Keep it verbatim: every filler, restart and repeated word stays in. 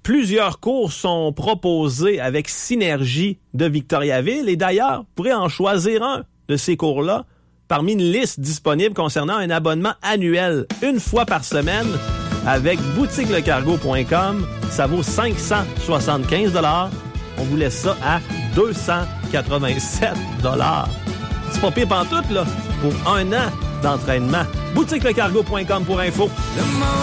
Plusieurs cours sont proposés avec Synergie de Victoriaville et d'ailleurs, vous pourrez en choisir un de ces cours-là parmi une liste disponible concernant un abonnement annuel une fois par semaine avec boutique le cargo point com. Ça vaut cinq cent soixante-quinze dollars. On vous laisse ça à deux cent quatre-vingt-sept dollars. C'est pas pire pantoute, là, pour un an d'entraînement. boutique le cargo point com pour info. Le monde